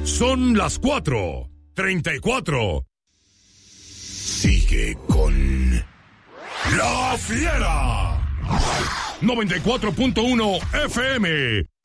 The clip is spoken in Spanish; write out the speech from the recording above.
Son las 4:34. Sigue con La Fiera. 94.1 FM.